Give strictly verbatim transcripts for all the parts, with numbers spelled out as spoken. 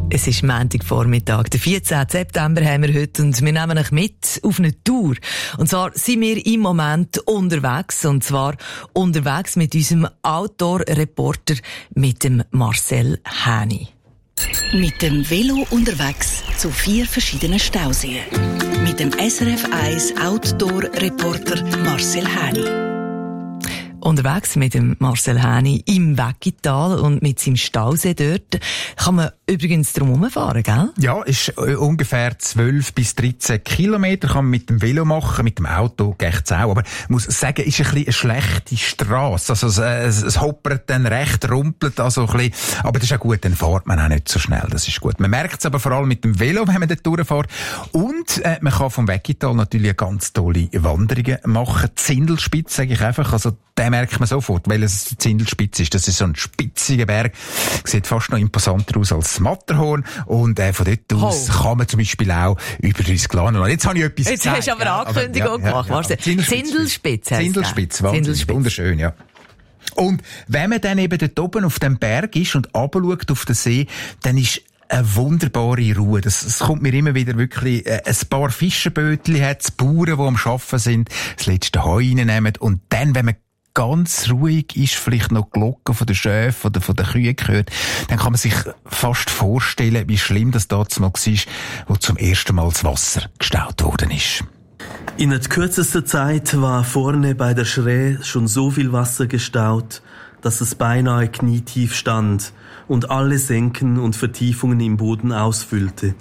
Es ist Montagvormittag, der vierzehnten September haben wir heute und wir nehmen euch mit auf eine Tour. Und zwar sind wir im Moment unterwegs, und zwar unterwegs mit unserem Outdoor-Reporter, mit dem Marcel Häni. Mit dem Velo unterwegs zu vier verschiedenen Stauseen. Mit dem S R F eins Outdoor-Reporter Marcel Häni. Unterwegs mit dem Marcel Häni im Weggital und mit seinem Stausee dort. Kann man übrigens drum herumfahren, gell? Ja, ist ungefähr zwölf bis dreizehn Kilometer, kann man mit dem Velo machen, mit dem Auto geht's auch. Aber ich muss sagen, ist ein bisschen eine schlechte Strasse. Also es, es, es hoppert dann recht, rumpelt also ein bisschen. Aber das ist auch gut, dann fährt man auch nicht so schnell. Das ist gut. Man merkt es aber vor allem mit dem Velo, wenn man dort durchfährt. Und äh, man kann vom Weggital natürlich ganz tolle Wanderungen machen. Zindelspitz, sage ich einfach. Also den merkt man sofort, weil es die Zindelspitze ist. Das ist so ein spitziger Berg. Sieht fast noch imposanter aus als das Matterhorn. Und äh, von dort aus oh. kann man zum Beispiel auch über das Glanen. Jetzt habe ich etwas Jetzt gezeigt. hast du aber ja, Ankündigung aber, ja, gemacht. Ja, ja. Zindelspitz. Zindelspitz, Zindelspitz. Wunderschön, ja. Und wenn man dann eben dort oben auf dem Berg ist und runterschaut auf den See, dann ist eine wunderbare Ruhe. Das, das kommt mir immer wieder wirklich, äh, ein paar Fischerbötchen hat, die Bauern, die am Arbeiten sind, das letzte Heu reinnehmen und dann, wenn man ganz ruhig ist, vielleicht noch die Glocken von den Schäfen oder von den Kühen gehört, dann kann man sich fast vorstellen, wie schlimm das damals war, wo zum ersten Mal das Wasser gestaut worden ist. In kürzester Zeit war vorne bei der Schree schon so viel Wasser gestaut, dass es beinahe knietief stand und alle Senken und Vertiefungen im Boden ausfüllte.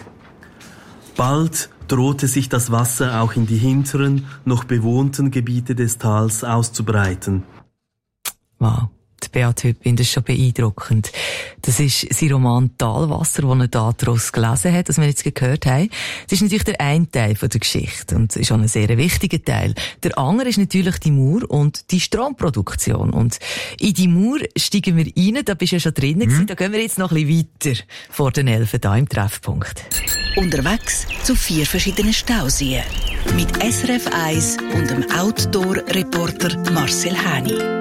Bald drohte sich das Wasser auch in die hinteren, noch bewohnten Gebiete des Tals auszubreiten. Wow, die Beat Hüppin, das ist schon beeindruckend. Das ist sein Roman «Talwasser», den er da daraus gelesen hat, das wir jetzt gehört haben. Das ist natürlich der eine Teil von der Geschichte und ist auch ein sehr wichtiger Teil. Der andere ist natürlich die Mauer und die Stromproduktion. Und in die Mauer steigen wir rein, da bist du ja schon drinnen gewesen. Da gehen wir jetzt noch ein bisschen weiter vor den Elfen hier im Treffpunkt. Unterwegs zu vier verschiedenen Stauseen. Mit S R F eins und dem Outdoor-Reporter Marcel Häni.